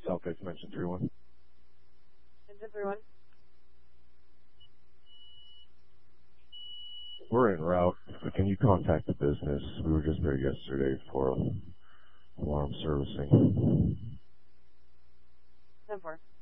Southgate Dimension 31. Engine 31. We're en route. Can you contact the business? We were just there yesterday for alarm servicing. 10-4.